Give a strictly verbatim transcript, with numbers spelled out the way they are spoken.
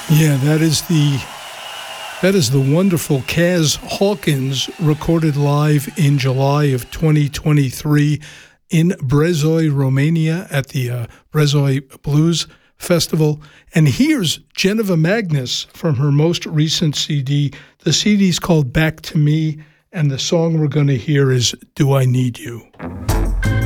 Yeah, that is the that is the wonderful Kaz Hawkins, recorded live in July of twenty twenty-three in Brezoi, Romania, at the uh, Brezoi Blues Festival. And here's Geneva Magnus from her most recent C D. The C D's called Back to Me, and the song we're going to hear is Do I Need You?